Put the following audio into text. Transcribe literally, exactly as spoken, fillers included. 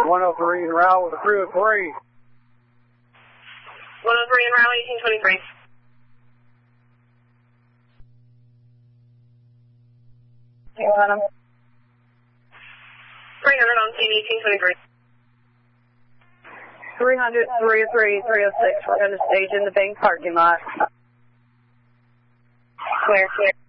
one oh three en route with a crew of three. one oh three en route, eighteen twenty-three. You want him? three hundred on scene, eighteen twenty-three. three hundred, three oh three, three oh six. We're going to stage in the bank parking lot. Clear, clear.